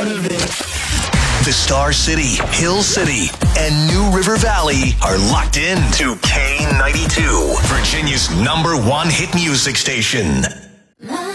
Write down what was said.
part of it. The Star City, Hill City, and New River Valley are locked in to K92, Virginia's #1 hit music station.